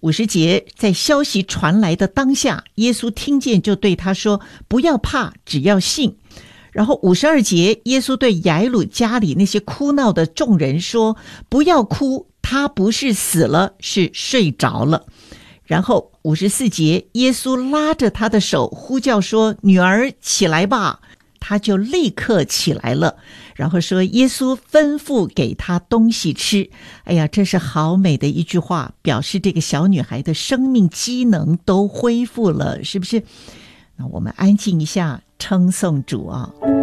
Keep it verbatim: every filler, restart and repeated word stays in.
五十节，在消息传来的当下，耶稣听见就对他说，不要怕，只要信。然后五十二节，耶稣对雅伊鲁家里那些哭闹的众人说，不要哭，他不是死了，是睡着了。然后五十四节，耶稣拉着他的手呼叫说，女儿起来吧，他就立刻起来了。然后说，耶稣吩咐给他东西吃。哎呀，这是好美的一句话，表示这个小女孩的生命机能都恢复了，是不是？那我们安静一下，称颂主啊。